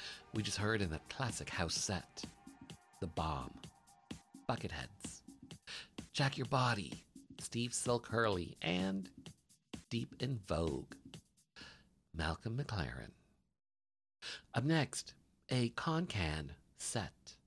We just heard in the classic house set, The Bomb, Bucketheads, Jack Your Body, Steve Silk Hurley, and Deep in Vogue, Malcolm McLaren. Up next, a Con-Can set.